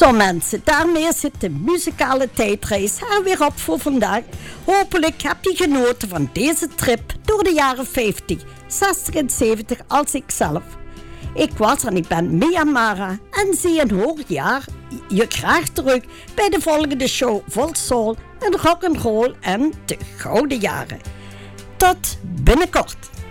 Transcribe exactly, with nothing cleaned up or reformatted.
Zo mensen, daarmee zit de muzikale tijdreis er weer op voor vandaag. Hopelijk heb je genoten van deze trip door de jaren vijftig, zestig en zeventig als ik zelf. Ik was en ik ben Mia Mara en zie en hoor ja, je graag terug bij de volgende show vol soul en rock'n'roll en de gouden jaren. Tot binnenkort.